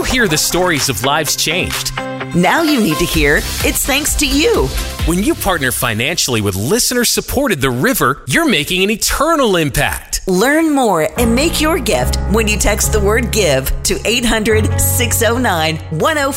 hear the stories of lives changed. Now you need to hear it's thanks to you. When you partner financially with listener-supported The River, you're making an eternal impact. Learn more and make your gift when you text the word GIVE to 800-609-1045.